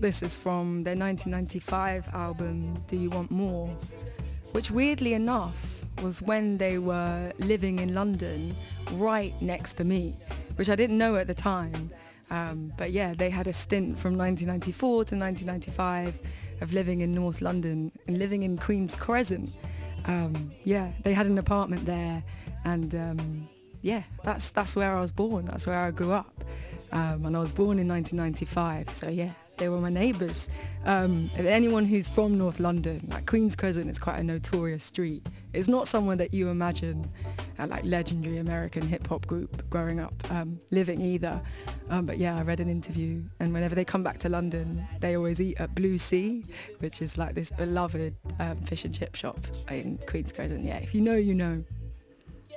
this is from their 1995 album, Do You Want More? Which weirdly enough was when they were living in London right next to me, which I didn't know at the time. But yeah, they had a stint from 1994 to 1995 of living in North London and living in Queen's Crescent. Yeah, they had an apartment there, and yeah, that's where I was born. That's where I grew up, and I was born in 1995. So yeah, they were my neighbours. Anyone who's from North London, like Queen's Crescent is quite a notorious street. It's not somewhere that you imagine a like legendary American hip hop group growing up living either. But yeah, I read an interview, and whenever they come back to London, they always eat at Blue Sea, which is like this beloved fish and chip shop in Queen's Crescent. Yeah, if you know, you know.